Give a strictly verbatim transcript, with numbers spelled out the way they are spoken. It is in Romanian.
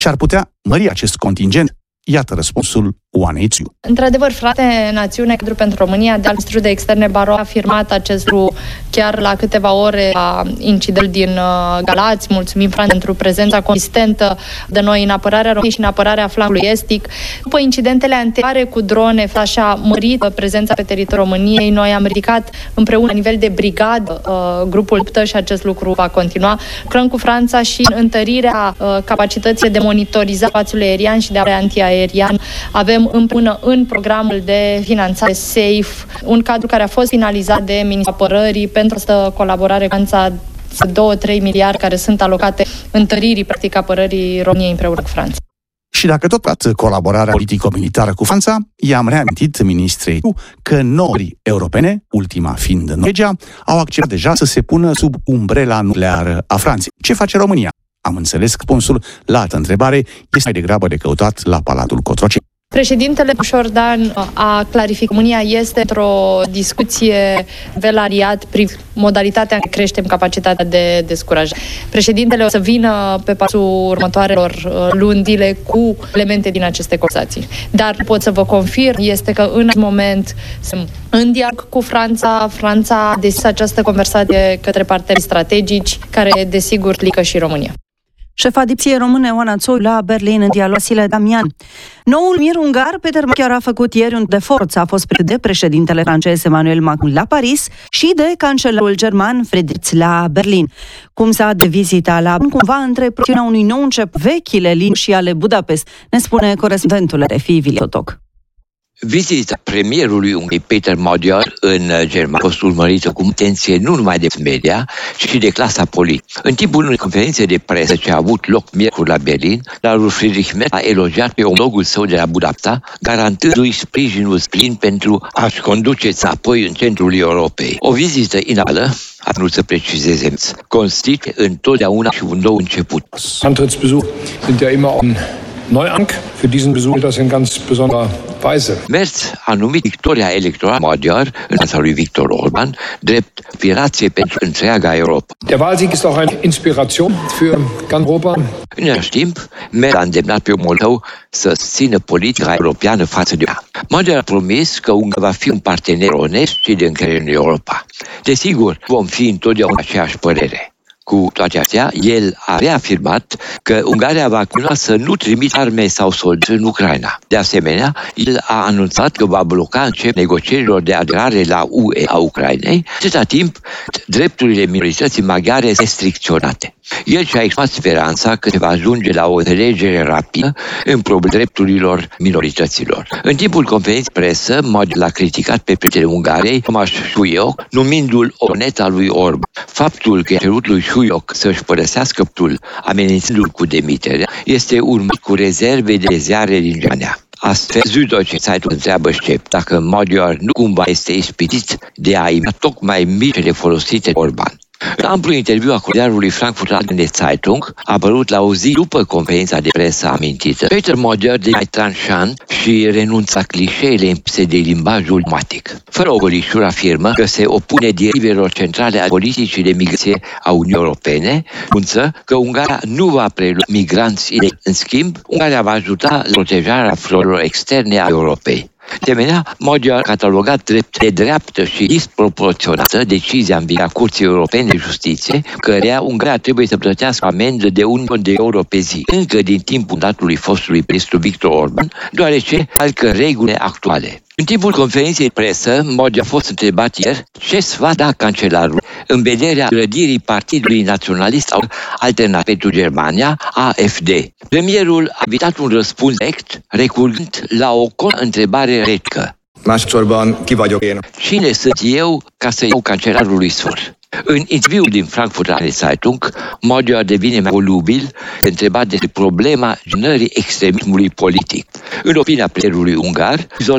și ar putea mări acest contingent? Iată răspunsul Oanei Țiu. Într-adevăr, frate, națiune cadru pentru România, de al ministru de externe Barrot a afirmat acest lucru chiar la câteva ore la incidentul din Galați. Mulțumim, Franța, pentru prezența consistentă de noi în apărarea României și în apărarea flancului estic. După incidentele anterioare cu drone, așa a mărit prezența pe teritoriul României. Noi am ridicat împreună la nivel de brigadă grupul luptă și acest lucru va continua. Lucrăm cu Franța și în întărirea capacității de monitorizare spațiului aerian și de apărare antiaerian. Avem împreună în programul de finanțare SAFE, un cadru care a fost finalizat de Ministerul Apărării pentru această colaborare cu Franța, două trei miliarde care sunt alocate întăririi practic apărării României împreună cu Franța. Și dacă tot ați colaborarea politico-militară cu Franța, i-am reamintit ministrei că nori europene, ultima fiind Norvegia, au acceptat deja să se pună sub umbrela nucleară a Franței. Ce face România? Am înțeles că răspunsul la altă întrebare este mai degrabă de căutat la Palatul Cotroceni. Președintele Șordan a clarificat că România este într-o discuție velariat privind modalitatea în care creștem capacitatea de descurajare. Președintele o să vină pe parcursul următoarelor luni zile cu elemente din aceste conversații. Dar pot să vă confirm este că în acest moment sunt în dialog cu Franța. Franța a deschis această conversație către parteneri strategici, care desigur implică și România. Șefa diplomației române Oana Țiu la Berlin în dialog Vasile Damian. Noul mir ungar Peter chiar a făcut ieri un de forță, a fost primit de președintele francez Emmanuel Macron la Paris și de cancelarul german Friedrich la Berlin. Cum s-a de vizita la cumva între presiunea unui nou încep vechile linii și ale Budapest, ne spune corespondentul R F I Vili Totoc. Vizita premierului Ungariei Peter Magyar în Germania a fost urmărită cu atenție nu numai de media, ci și de clasa politică. În timpul unei conferințe de presă ce a avut loc miercuri la Berlin, Carl Friedrich Merz a elogiat pe omologul său de la Budapesta, garantându-i sprijinul plin pentru a-și conduce apoi în centrul Europei. O vizită inală, a vrut să precizeze, constituie întotdeauna și un nou început. Antrittsbesuch sind ja immer un Neuanfang. Für diesen Besuch das in ganz besonderer Weise. Merz a numit victoria electorală maghiară în fața lui Viktor Orban drept inspirație pentru întreaga Europa. Der Wahlsieg ist auch eine Inspiration für ganz Europa. În același timp, Merz a îndemnat pe omul său să susțină politica europeană față de ea. Magyar a promis că Ungaria va fi un partener onest și de încredere în Europa. Desigur, vom fi întotdeauna aceeași părere. Cu toate acestea, el a reafirmat că Ungaria va continua să nu trimită arme sau soldați în Ucraina. De asemenea, el a anunțat că va bloca încep negocierilor de aderare la U E a Ucrainei, atâta timp drepturile minorității maghiare sunt restricționate. El și-a exprimat speranța că se va ajunge la o înțelegere rapidă în problema drepturilor minorităților. În timpul conferinței presă, Magyar l-a criticat pe președintele Ungariei, Tomáš Sujok, numindu-l onet al lui Orban. Faptul că i-a cerut lui Sujok să-și părăsească ptul, amenințându-l cu demiterea, este urmărit cu rezerve de ziare din Germania. Astfel, Süddeutsche Zeitung întreabă Ștep dacă Magyar nu cumva este ispitit de a imita tocmai mijloacele folosite de Orban. În amplu interviu a diarului Frankfurter Allgemeine Zeitung, a apărut la o zi după conferința de presă amintită, Peter Magyar de mai tranșant și renunță la clișeele impuse de limbajul diplomatic. Fără ocolișuri afirmă că se opune derivelor centrale a politicii de migrație a Uniunii Europene, însă că Ungaria nu va prelua migranți ilegi. În schimb, Ungaria va ajuta la protejarea florilor externe a Europei. De asemenea, Magyar a catalogat drept de dreaptă și disproporționată decizia în vina Curții Europene de Justiție, căreia Ungaria trebuie să plătească amendă de un milion de euro pe zi, încă din timpul mandatului fostului ministru Viktor Orban, deoarece calcă regulile actuale. În timpul conferinței de presă, Magyar a fost întrebat ieri ce sfat da cancelarul în vederea clădirii Partidului Naționalist Alternat pentru Germania, A F D. Premierul a evitat un răspuns direct, recurgând la o întrebare retorică. Másodszorban ki vagyok én? Cine sunt eu ca să iau cancelarului sfâr? În interviul din Frankfurter Allgemeine Zeitung, Magyar devine mai volubil, întrebat despre problema generării extremismului politic. În opinia premierului ungar,